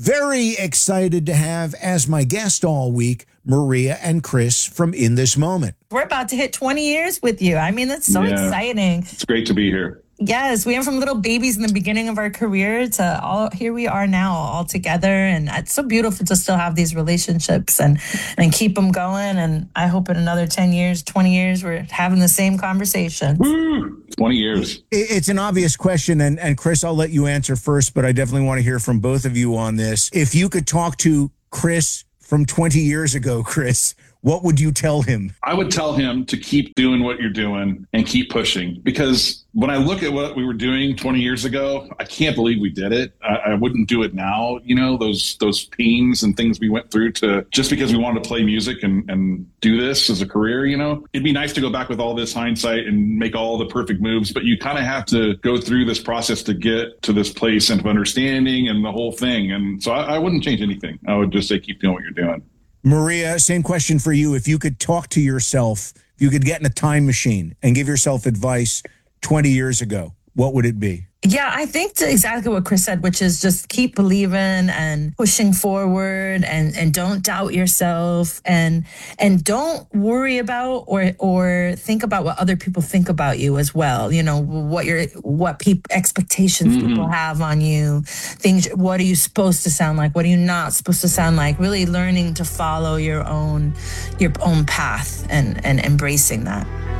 Very excited to have as my guest all week, Maria and Chris from In This Moment. We're about to hit 20 years with you. I mean, that's so exciting. It's great to be here. Yes, we went from little babies in the beginning of our career to here we are now all together. And it's so beautiful to still have these relationships and keep them going. And I hope in another 10 years, 20 years, we're having the same conversation. Woo! 20 years. It's an obvious question, and Chris, I'll let you answer first, but I definitely want to hear from both of you on this. If you could talk to Chris from 20 years ago, Chris, what would you tell him? I would tell him to keep doing what you're doing and keep pushing, because when I look at what we were doing 20 years ago, I can't believe we did it. I wouldn't do it now. You know, those pains and things we went through to just because we wanted to play music and do this as a career, you know, it'd be nice to go back with all this hindsight and make all the perfect moves, but you kind of have to go through this process to get to this place of understanding and the whole thing. And so I wouldn't change anything. I would just say, keep doing what you're doing. Maria, same question for you. If you could talk to yourself, if you could get in a time machine and give yourself advice 20 years ago, what would it be? Yeah, I think exactly what Chris said, which is just keep believing and pushing forward and don't doubt yourself and don't worry about or think about what other people think about you as well. You know, what expectations people have on you, things, what are you supposed to sound like? What are you not supposed to sound like? Really learning to follow your own path and embracing that.